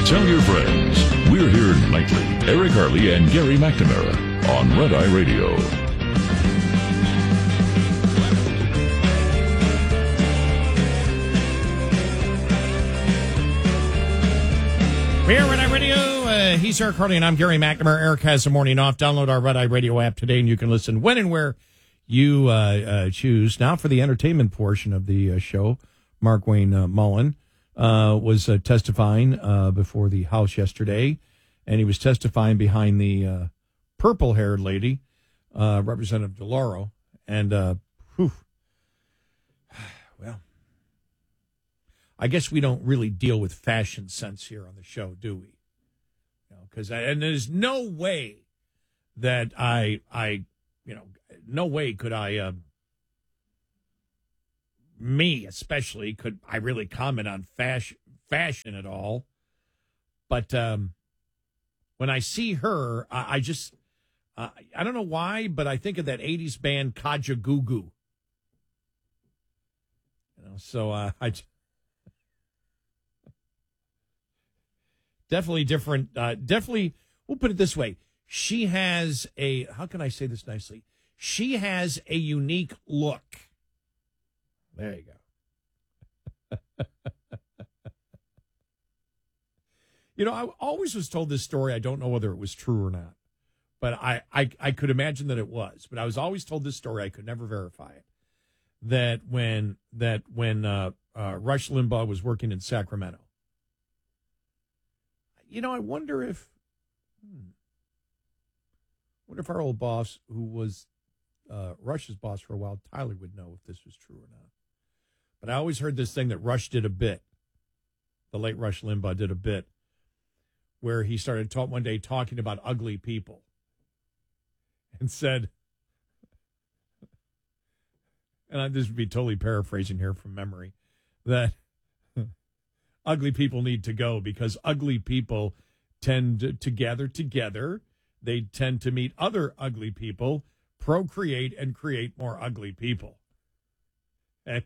Tell your friends. We're here nightly. Eric Harley and Gary McNamara on Red Eye Radio. We're Red Eye Radio. He's Eric Harley and I'm Gary McNamara. Eric has the morning off. Download our Red Eye Radio app today and you can listen when and where you choose. Now for the entertainment portion of the show, Mark Wayne Mullen was testifying before the House yesterday, and he was testifying behind the purple-haired lady, Representative DeLauro, and, well, I guess we don't really deal with fashion sense here on the show, do we? Because and there's no way that no way could I, me especially, could I really comment on fashion at all. But when I see her, I just, I don't know why, but I think of that 80s band Kajagoogoo. So I definitely different. Definitely, we'll put it this way. She has how can I say this nicely? She has a unique look. There you go. I always was told this story. I don't know whether it was true or not, but I could imagine that it was. But I was always told this story. I could never verify it. That when Rush Limbaugh was working in Sacramento, I wonder if our old boss, who was Rush's boss for a while, Tyler, would know if this was true or not. But I always heard this thing that Rush did a bit. The late Rush Limbaugh did a bit where he started one day talking about ugly people and said, and this would be totally paraphrasing here from memory, that ugly people need to go because ugly people tend to gather together. They tend to meet other ugly people, procreate, and create more ugly people. And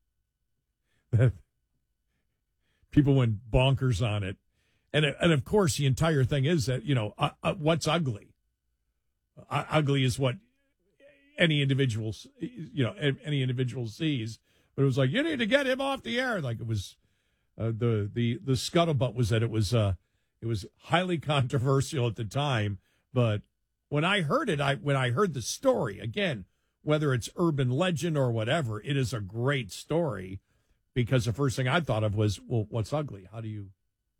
people went bonkers on it. And of course, the entire thing is that, what's ugly? Ugly is what any individual sees. But it was like, you need to get him off the air. Like it was, the scuttlebutt was that it was highly controversial at the time. But when I heard it, when I heard the story, again, whether it's urban legend or whatever, it is a great story because the first thing I thought of was, well, what's ugly? How do you...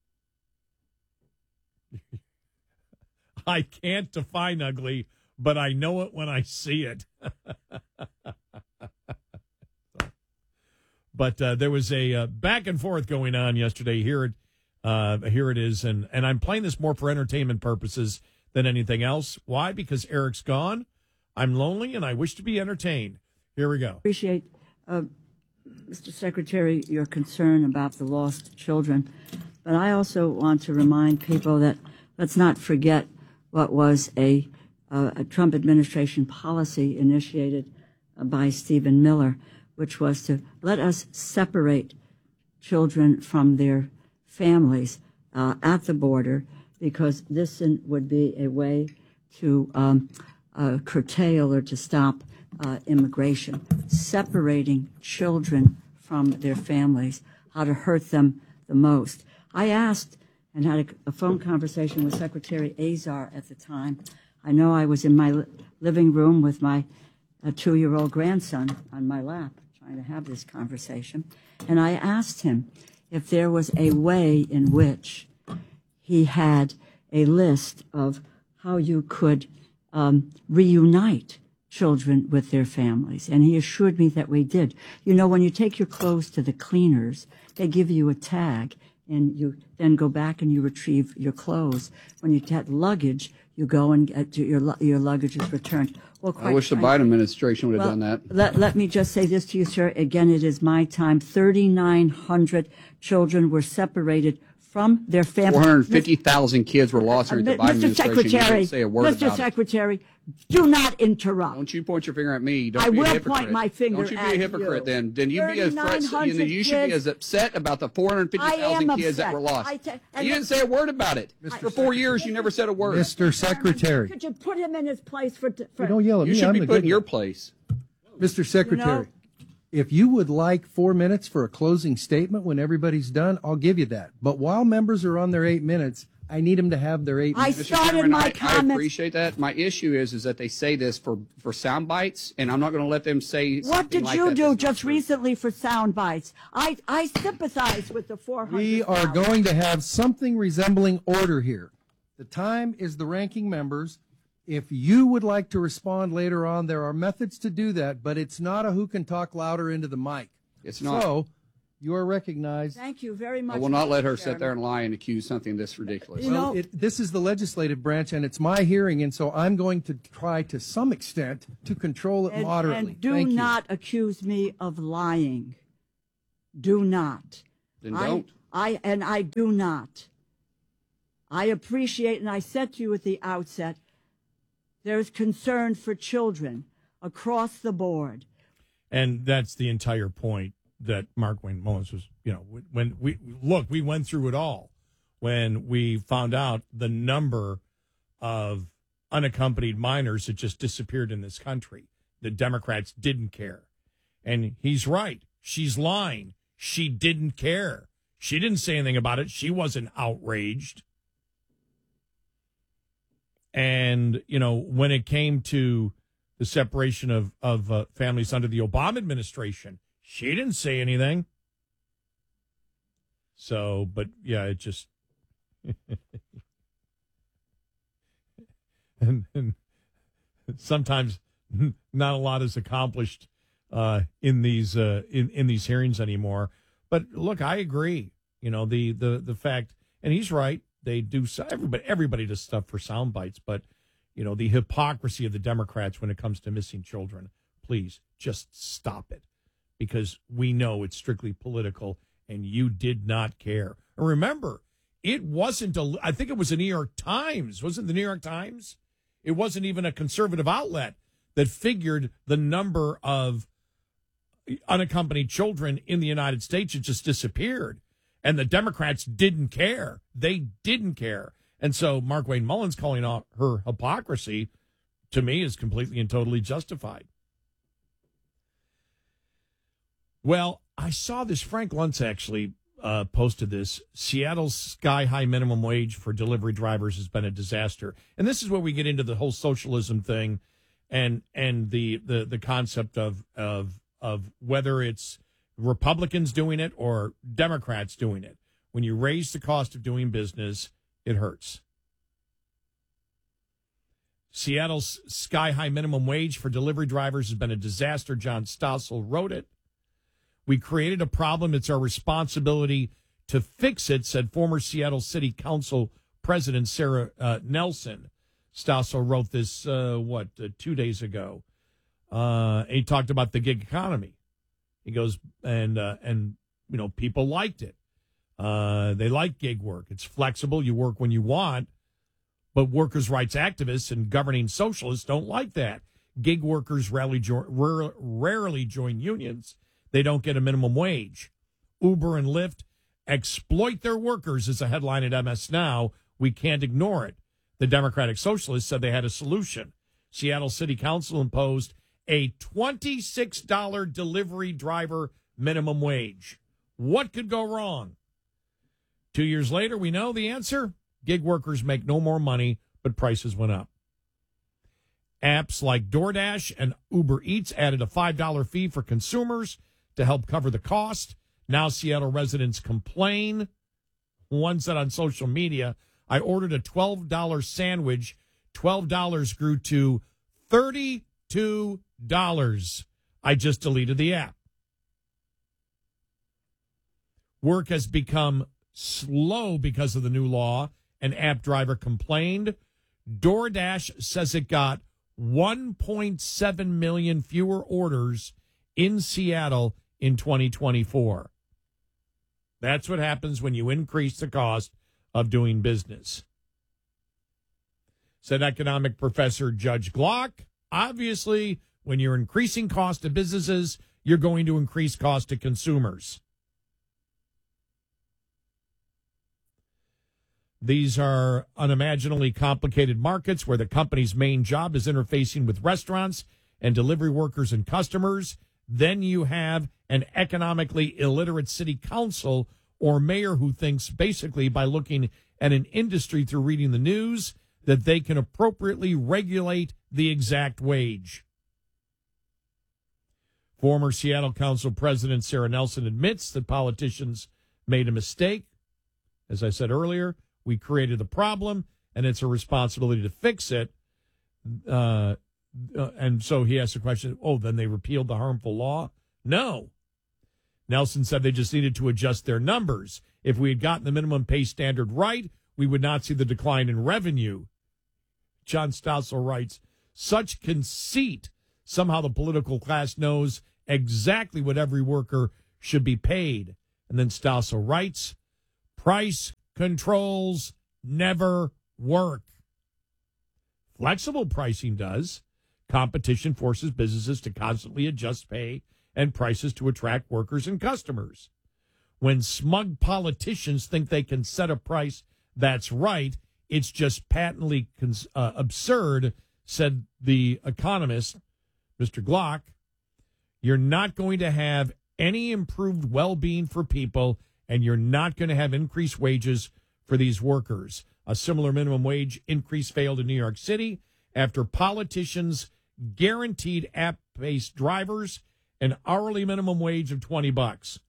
I can't define ugly, but I know it when I see it. But there was a back and forth going on yesterday. Here it is, and I'm playing this more for entertainment purposes than anything else. Why? Because Eric's gone. I'm lonely, and I wish to be entertained. Here we go. Appreciate, Mr. Secretary, your concern about the lost children. But I also want to remind people that let's not forget what was a Trump administration policy initiated by Stephen Miller, which was to let us separate children from their families at the border, because this would be a way to curtail or to stop immigration. Separating children from their families, how to hurt them the most. I asked and had a phone conversation with Secretary Azar at the time. I know I was in my living room with my 2-year-old grandson on my lap trying to have this conversation. And I asked him if there was a way in which he had a list of how you could reunite children with their families. And he assured me that we did. When you take your clothes to the cleaners, they give you a tag, and you then go back and you retrieve your clothes. When you get luggage, you go and get your luggage is returned. Well, I wish the Biden administration would have done that. Let me just say this to you, sir. Again, it is my time. 3,900 children were separated from their family. 450,000 kids were lost during the Biden administration. You didn't say a word about Mr. Secretary, do not interrupt. Don't you point your finger at me. Don't I be a will hypocrite. point my finger Don't you be at a hypocrite you. then. Then you be as you should be as upset about the 450,000 kids that were lost. You didn't say a word about it. For 4 years, you never said a word. Mr. Secretary. Could you put him in his place for don't yell at you me. should I'm be the put in good your one. place. Mr. Secretary, if you would like 4 minutes for a closing statement when everybody's done, I'll give you that. But while members are on their 8 minutes, I need them to have their 8 minutes. I started my comments. I appreciate that. My issue is that they say this for sound bites, and I'm not going to let them say What did like you that. do That's not just true. recently for sound bites? I sympathize with the 400. We are going to have something resembling order here. The time is the ranking members. If you would like to respond later on, there are methods to do that, but it's not a who can talk louder into the mic. It's not. So, you are recognized. Thank you very much. I will not let her Mr. sit Chairman. there and lie and accuse something this ridiculous. You know- Well, this is the legislative branch, and it's my hearing, and so I'm going to try to some extent to control it moderately. And do Thank you. not accuse me of lying. Do not. Then don't. I do not. I appreciate, and I said to you at the outset, there's concern for children across the board. And that's the entire point that Mark Wayne Mullins was, when we went through it all. When we found out the number of unaccompanied minors that just disappeared in this country, the Democrats didn't care. And he's right. She's lying. She didn't care. She didn't say anything about it. She wasn't outraged. And, when it came to the separation of families under the Obama administration, she didn't say anything. So, but yeah, it just, and sometimes not a lot is accomplished in these hearings anymore. But look, I agree. The fact, and he's right. They do everybody does stuff for sound bites, but the hypocrisy of the Democrats when it comes to missing children. Please just stop it, because we know it's strictly political, and you did not care. And remember, it wasn't I think it was the New York Times. Was it the New York Times? It wasn't even a conservative outlet that figured the number of unaccompanied children in the United States had just disappeared. And the Democrats didn't care. They didn't care. And so Mark Wayne Mullins calling out her hypocrisy, to me, is completely and totally justified. Well, I saw this. Frank Luntz actually posted this. Seattle's sky-high minimum wage for delivery drivers has been a disaster. And this is where we get into the whole socialism thing and the concept of whether it's Republicans doing it or Democrats doing it. When you raise the cost of doing business, it hurts. Seattle's sky-high minimum wage for delivery drivers has been a disaster. John Stossel wrote it. We created a problem. It's our responsibility to fix it, said former Seattle City Council President Sarah Nelson. Stossel wrote this, 2 days ago. He talked about the gig economy. He goes, and people liked it. They like gig work. It's flexible. You work when you want. But workers' rights activists and governing socialists don't like that. Gig workers rarely join unions. They don't get a minimum wage. Uber and Lyft exploit their workers is a headline at MS Now. We can't ignore it. The Democratic Socialists said they had a solution. Seattle City Council imposed a $26 delivery driver minimum wage. What could go wrong? 2 years later, we know the answer. Gig workers make no more money, but prices went up. Apps like DoorDash and Uber Eats added a $5 fee for consumers to help cover the cost. Now Seattle residents complain. One said on social media, I ordered a $12 sandwich. $12 grew to $32. I just deleted the app. Work has become slow because of the new law. An app driver complained. DoorDash says it got 1.7 million fewer orders in Seattle in 2024. That's what happens when you increase the cost of doing business. Said economic professor Judge Glock. Obviously, when you're increasing cost to businesses, you're going to increase cost to consumers. These are unimaginably complicated markets where the company's main job is interfacing with restaurants and delivery workers and customers. Then you have an economically illiterate city council or mayor who thinks basically by looking at an industry through reading the news that they can appropriately regulate the exact wage. Former Seattle Council President Sarah Nelson admits that politicians made a mistake. As I said earlier, we created the problem, and it's a responsibility to fix it. And so he asked the question, then they repealed the harmful law? No. Nelson said they just needed to adjust their numbers. If we had gotten the minimum pay standard right, we would not see the decline in revenue. John Stossel writes, such conceit. Somehow the political class knows exactly what every worker should be paid. And then Stossel writes, price controls never work. Flexible pricing does. Competition forces businesses to constantly adjust pay and prices to attract workers and customers. When smug politicians think they can set a price that's right, it's just patently absurd, said the economist, Mr. Glock. You're not going to have any improved well-being for people, and you're not going to have increased wages for these workers. A similar minimum wage increase failed in New York City after politicians guaranteed app-based drivers an hourly minimum wage of $20.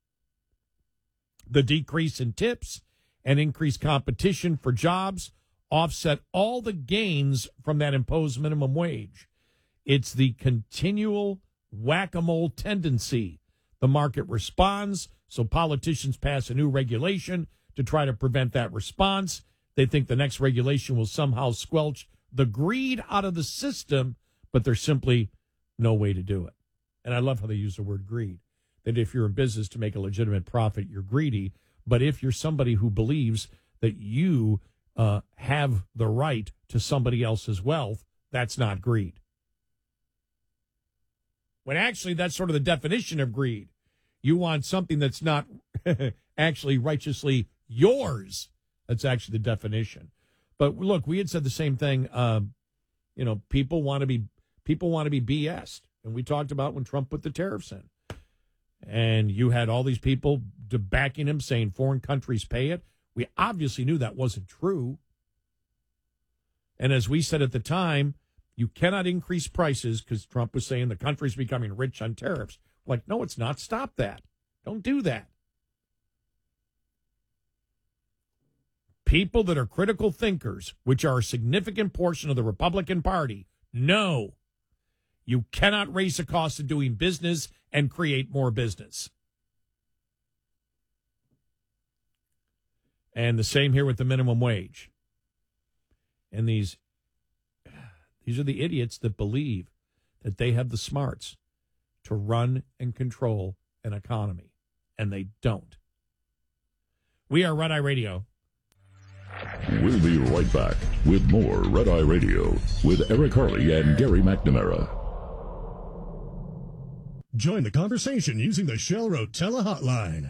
The decrease in tips and increased competition for jobs offset all the gains from that imposed minimum wage. It's the continual whack-a-mole tendency. The market responds, so politicians pass a new regulation to try to prevent that response. They think the next regulation will somehow squelch the greed out of the system, but there's simply no way to do it. And I love how they use the word greed, that if you're in business to make a legitimate profit, you're greedy. But if you're somebody who believes that you have the right to somebody else's wealth, that's not greed. When actually that's sort of the definition of greed. You want something that's not actually righteously yours. That's actually the definition. But look, we had said the same thing. People want to be BS'd. And we talked about when Trump put the tariffs in. And you had all these people backing him, saying foreign countries pay it. We obviously knew that wasn't true. And as we said at the time, you cannot increase prices because Trump was saying the country's becoming rich on tariffs. Like, no, it's not. Stop that. Don't do that. People that are critical thinkers, which are a significant portion of the Republican Party, know you cannot raise the cost of doing business and create more business. And the same here with the minimum wage. And these are the idiots that believe that they have the smarts to run and control an economy, and they don't. We are Red Eye Radio. We'll be right back with more Red Eye Radio with Eric Harley and Gary McNamara. Join the conversation using the Shell Rotella hotline,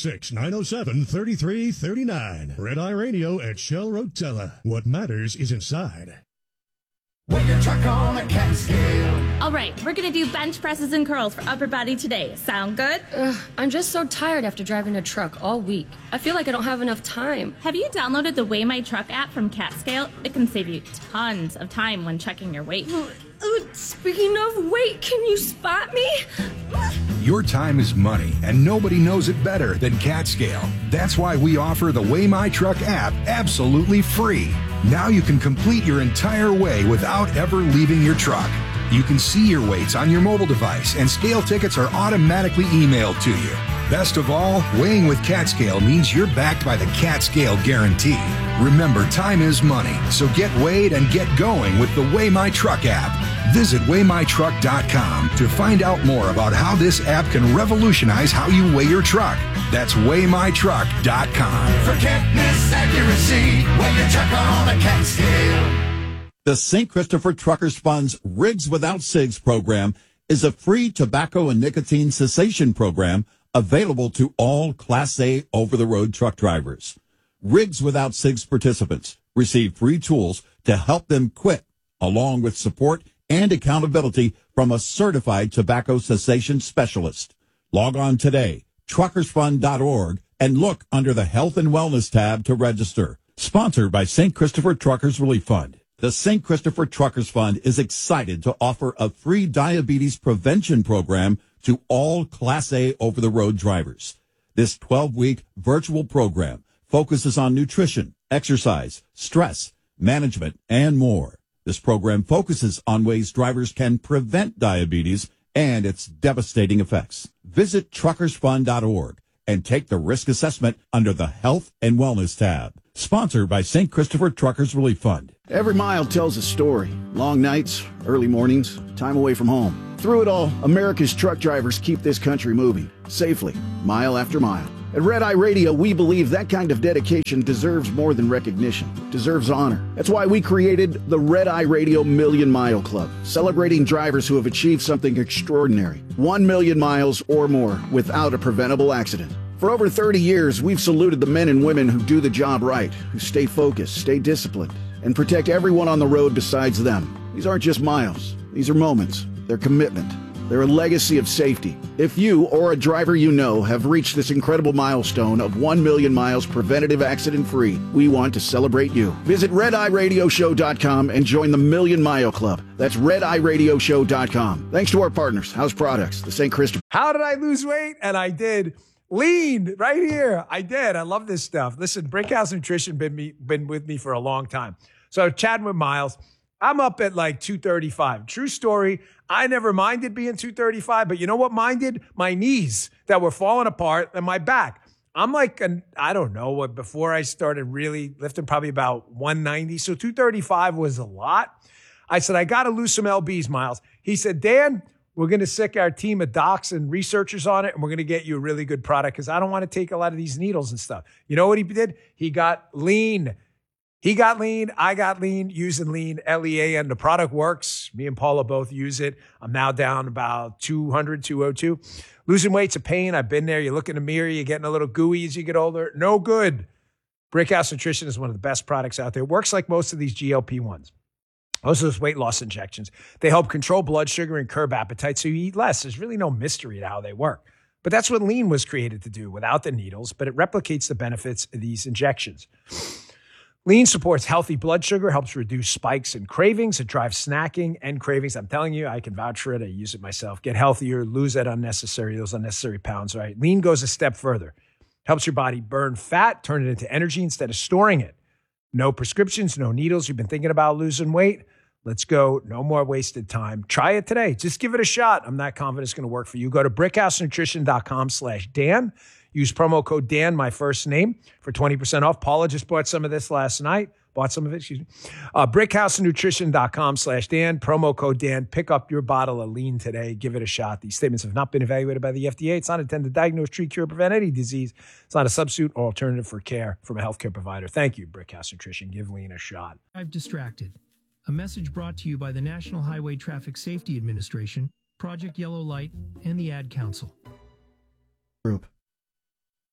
866-907-3339. Red Eye Radio at Shell Rotella. What matters is inside. Weigh your truck on a cat scale. All right, we're going to do bench presses and curls for upper body today. Sound good? I'm just so tired after driving a truck all week. I feel like I don't have enough time. Have you downloaded the Weigh My Truck app from CatScale? It can save you tons of time when checking your weight. Speaking of weight, can you spot me? Your time is money, and nobody knows it better than CatScale. That's why we offer the Weigh My Truck app absolutely free. Now you can complete your entire weigh without ever leaving your truck. You can see your weights on your mobile device, and scale tickets are automatically emailed to you. Best of all, weighing with CatScale means you're backed by the CatScale Guarantee. Remember, time is money, so get weighed and get going with the Weigh My Truck app. Visit WeighMyTruck.com to find out more about how this app can revolutionize how you weigh your truck. That's weightmytruck.com. Forgetness, accuracy, weigh your truck on a cat scale. The St. Christopher Truckers Fund's Rigs Without Cigs program is a free tobacco and nicotine cessation program available to all Class A over-the-road truck drivers. Rigs Without Cigs participants receive free tools to help them quit, along with support and accountability from a certified tobacco cessation specialist. Log on today, truckersfund.org, and look under the Health and Wellness tab to register. Sponsored by St. Christopher Truckers Relief Fund. The St. Christopher Truckers Fund is excited to offer a free diabetes prevention program to all Class A over-the-road drivers. This 12-week virtual program focuses on nutrition, exercise, stress, management, and more. This program focuses on ways drivers can prevent diabetes and its devastating effects. Visit truckersfund.org and take the risk assessment under the Health and Wellness tab. Sponsored by St. Christopher Truckers Relief Fund. Every mile tells a story. Long nights, early mornings, time away from home. Through it all, America's truck drivers keep this country moving, safely, mile after mile. At Red Eye Radio, we believe that kind of dedication deserves more than recognition, deserves honor. That's why we created the Red Eye Radio Million Mile Club, celebrating drivers who have achieved something extraordinary, 1 million miles or more without a preventable accident. For over 30 years, we've saluted the men and women who do the job right, who stay focused, stay disciplined, and protect everyone on the road besides them. These aren't just miles. These are moments. They're commitment. They're a legacy of safety. If you or a driver you know have reached this incredible milestone of 1 million miles preventative accident-free, we want to celebrate you. Visit RedEyeRadioShow.com and join the Million Mile Club. That's RedEyeRadioShow.com. Thanks to our partners, House Products, the St. Christopher. How did I lose weight? And I did. Lean right here. I did. I love this stuff. Listen, Brickhouse Nutrition been with me for a long time. So chatting with Miles, I'm up at like 235. True story. I never minded being 235, but you know what minded? My knees that were falling apart and my back. I'm like, I don't know, before I started really lifting, probably about 190. So 235 was a lot. I said, I got to lose some LBs, Miles. He said, Dan, we're going to sick our team of docs and researchers on it, and we're going to get you a really good product because I don't want to take a lot of these needles and stuff. You know what he did? He got lean. He got lean. I got lean using lean, LEAN. The product works. Me and Paula both use it. I'm now down about 200, 202. Losing weight's a pain. I've been there. You look in the mirror. You're getting a little gooey as you get older. No good. Brickhouse Nutrition is one of the best products out there. It works like most of these GLP-1s. Most of those weight loss injections. They help control blood sugar and curb appetite so you eat less. There's really no mystery to how they work. But that's what lean was created to do without the needles, but it replicates the benefits of these injections. Lean supports healthy blood sugar, helps reduce spikes and cravings. It drives snacking and cravings. I'm telling you, I can vouch for it. I use it myself. Get healthier, lose those unnecessary pounds, right? Lean goes a step further. Helps your body burn fat, turn it into energy instead of storing it. No prescriptions, no needles. You've been thinking about losing weight? Let's go. No more wasted time. Try it today. Just give it a shot. I'm not confident it's going to work for you. Go to brickhousenutrition.com/Dan. Use promo code Dan, my first name, for 20% off. Paula just bought some of this last night. Brickhousenutrition.com/Dan. Promo code Dan. Pick up your bottle of lean today. Give it a shot. These statements have not been evaluated by the FDA. It's not intended to diagnose, treat, cure, prevent any disease. It's not a substitute or alternative for care from a healthcare provider. Thank you, Brickhouse Nutrition. Give lean a shot. I've distracted. A message brought to you by the National Highway Traffic Safety Administration, Project Yellow Light, and the Ad Council. Group.